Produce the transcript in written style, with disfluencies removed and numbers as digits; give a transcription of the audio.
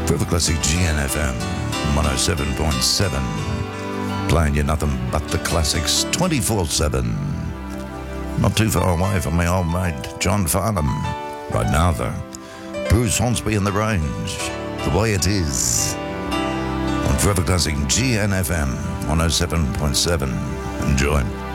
Forever Classic GNFM 107.7. Playing you nothing but the classics 24/7. Not too far away from my old mate John Farnham. Right now though, Bruce Hornsby and the Range. The way it is. On Forever Classic GNFM 107.7. Enjoy.